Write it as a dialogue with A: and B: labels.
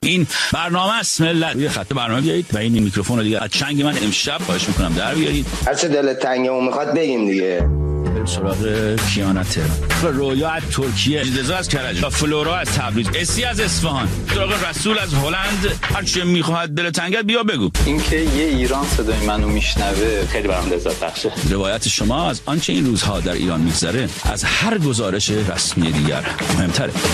A: این برنامه است ملت. یه خط برنامه بیایید و این میکروفون رو دیگه از چنگ من امشب خواهش میکنم در بیارید.
B: هر چه دلت تنگه و میخواد بگیم دیگه.
A: بریم سراغ کیانا تهران، رویا از ترکیه، رضا از کرج، فلورا از تبریز، اسی از اصفهان، سراغ رسول از هلند. هر چه میخواد دل تنگت بیا بگو.
C: اینکه یه ایران صدای منو میشنوه خیلی برام لذت بخشه.
A: روایت شما از آنچه این روزها در ایران میگذره از هر گزارش رسمی دیگر مهمتره.